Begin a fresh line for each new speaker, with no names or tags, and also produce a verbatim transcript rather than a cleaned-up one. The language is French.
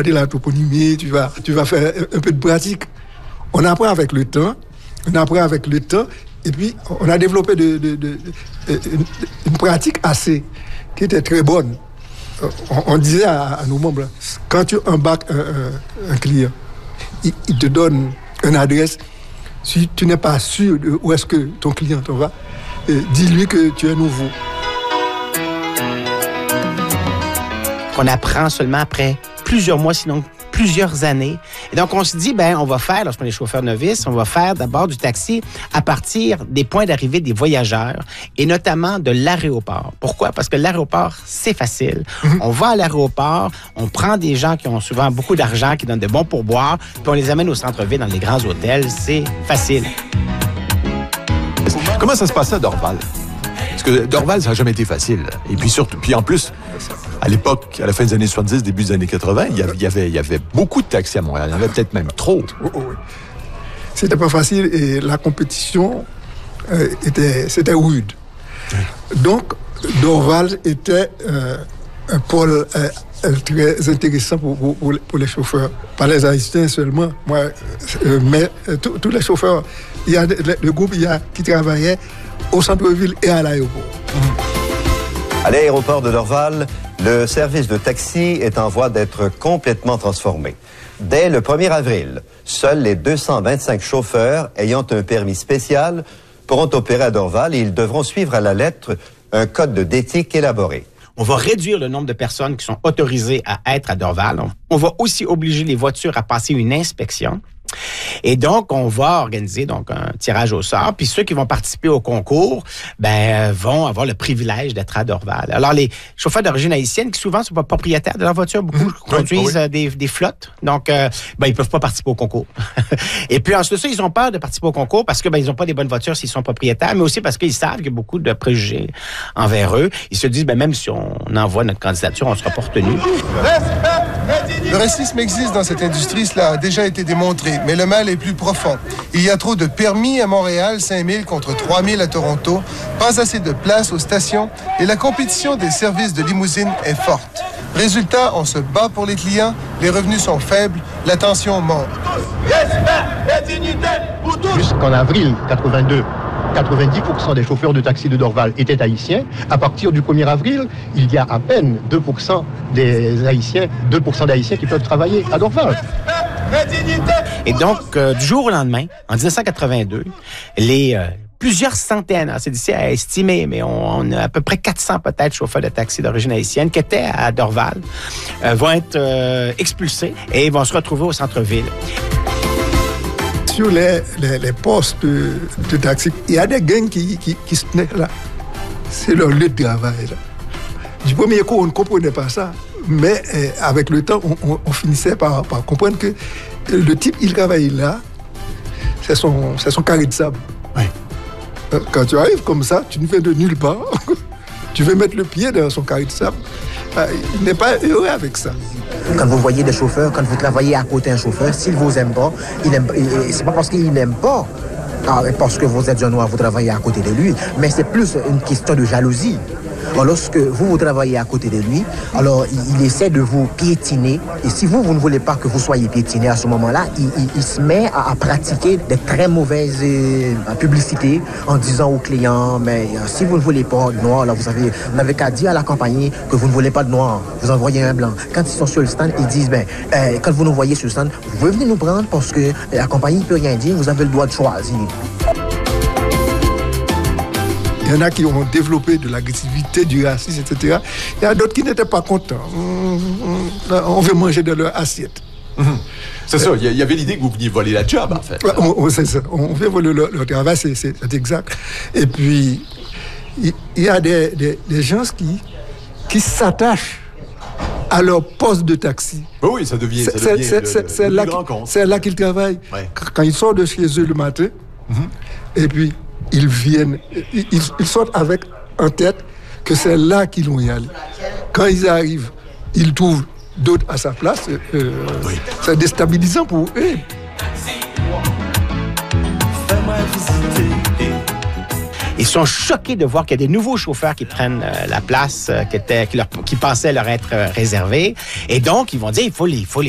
regarder la toponymie, tu vas, tu vas faire un peu de pratique. On apprend avec le temps, on apprend avec le temps, et puis on a développé de, de, de, de, une, une pratique assez, qui était très bonne. On, on disait à, à nos membres, quand tu embarques un, un, un client, il, il te donne une adresse. Si tu n'es pas sûr de où est-ce que ton client t'en va, euh, dis-lui que tu es nouveau.
Qu'on apprend seulement après plusieurs mois, sinon plusieurs années. Et donc, on se dit, ben, on va faire, lorsqu'on est chauffeur novice, on va faire d'abord du taxi à partir des points d'arrivée des voyageurs et notamment de l'aéroport. Pourquoi? Parce que l'aéroport, c'est facile. Mm-hmm. On va à l'aéroport, on prend des gens qui ont souvent beaucoup d'argent, qui donnent de bons pourboires, puis on les amène au centre-ville, dans les grands hôtels. C'est facile.
Comment ça se passait à Dorval? Parce que Dorval, ça n'a jamais été facile. Et puis surtout, puis en plus, à l'époque, à la fin des années soixante-dix, début des années quatre-vingts, il y avait, il y avait, il y avait beaucoup de taxis à Montréal. Il y en avait peut-être même trop.
Oh, oh, oui. C'était pas facile et la compétition euh, était, c'était rude. Oui. Donc, Dorval était euh, un pôle euh, très intéressant pour, pour, pour les chauffeurs. Pas les Haïtiens seulement, moi, euh, mais euh, tous les chauffeurs. Il y a le, le groupe il y a, qui travaillait au centre-ville et à l'aéroport.
À l'aéroport de Dorval, le service de taxi est en voie d'être complètement transformé. Dès le premier avril, seuls les deux cent vingt-cinq chauffeurs ayant un permis spécial pourront opérer à Dorval et ils devront suivre à la lettre un code d'éthique élaboré.
On va réduire le nombre de personnes qui sont autorisées à être à Dorval. On va aussi obliger les voitures à passer une inspection. Et donc, on va organiser donc un tirage au sort. Puis ceux qui vont participer au concours, ben vont avoir le privilège d'être à Dorval. Alors, les chauffeurs d'origine haïtienne, qui souvent ne sont pas propriétaires de leur voiture, beaucoup mmh, conduisent oui, oui. Des, des flottes. Donc, euh, ben ils peuvent pas participer au concours. Et puis ensuite, ça, ils ont peur de participer au concours parce que ben ils ont pas des bonnes voitures s'ils sont propriétaires, mais aussi parce qu'ils savent qu'il y a beaucoup de préjugés envers eux. Ils se disent, ben même si on envoie notre candidature, on sera pas retenu.
Le racisme existe dans cette industrie, cela a déjà été démontré, mais le mal est plus profond. Il y a trop de permis à Montréal, cinq mille contre trois mille à Toronto, pas assez de place aux stations et la compétition des services de limousine est forte. Résultat, on se bat pour les clients, les revenus sont faibles, la tension monte.
Jusqu'en avril quatre-vingt-deux, quatre-vingt-dix pour cent des chauffeurs de taxi de Dorval étaient haïtiens. À partir du premier avril, il y a à peine deux pour cent des Haïtiens, deux pour cent d'Haïtiens qui peuvent travailler à Dorval.
Et donc, euh, du jour au lendemain, en dix-neuf cent quatre-vingt-deux, les euh, plusieurs centaines, c'est difficile à estimer, mais on, on a à peu près quatre cents peut-être chauffeurs de taxi d'origine haïtienne qui étaient à Dorval, euh, vont être euh, expulsés et vont se retrouver au centre-ville.
Sur les, les, les postes de, de taxi, il y a des gangs qui, qui, qui se tenaient là. C'est leur lieu de travail. Là. Du premier coup, on ne comprenait pas ça. Mais euh, avec le temps, on, on, on finissait par, par comprendre que le type, il travaille là, c'est son, c'est son carré de sable.
Oui.
Quand tu arrives comme ça, tu ne viens de nulle part. Tu veux mettre le pied dans son carré de sable. Il n'est pas heureux avec ça.
Quand vous voyez des chauffeurs, quand vous travaillez à côté d'un chauffeur, s'il vous aime pas, il aime, c'est pas parce qu'il n'aime pas, parce que vous êtes un noir, vous travaillez à côté de lui, mais c'est plus une question de jalousie. Alors, lorsque vous, vous travaillez à côté de lui, alors il, il essaie de vous piétiner. Et si vous, vous ne voulez pas que vous soyez piétiné à ce moment-là, il, il, il se met à, à pratiquer des très mauvaises euh, publicités en disant aux clients, mais euh, si vous ne voulez pas de noir, alors vous avez, vous n'avez qu'à dire à la compagnie que vous ne voulez pas de noir. Vous envoyez un blanc. Quand ils sont sur le stand, ils disent, ben, euh, quand vous nous voyez sur le stand, vous pouvez venir nous prendre parce que la compagnie ne peut rien dire, vous avez le droit de choisir.
Il y en a qui ont développé de l'agressivité, du racisme, et cetera. Il y a d'autres qui n'étaient pas contents. On veut manger de leur assiette.
Mmh. C'est ça, il y avait l'idée que vous veniez voler la job, en fait.
On, on, c'est ça. On veut voler leur, leur travail, c'est, c'est, c'est exact. Et puis, il, il y a des, des, des gens qui, qui s'attachent à leur poste de taxi.
Oui, oui, ça devient, ça
c'est,
devient
c'est,
le,
c'est,
le,
c'est,
le
là
grand compte.
C'est là qu'ils travaillent.
Ouais.
Quand ils sortent de chez eux le matin, mmh. et puis ils viennent, ils, ils sortent avec en tête que c'est là qu'ils vont y aller. Quand ils arrivent, ils trouvent d'autres à sa place. Euh, oui. C'est déstabilisant pour eux.
Ils sont choqués de voir qu'il y a des nouveaux chauffeurs qui prennent euh, la place euh, qui, était, qui, leur, qui pensaient leur être euh, réservée. Et donc, ils vont dire, il faut les, il faut les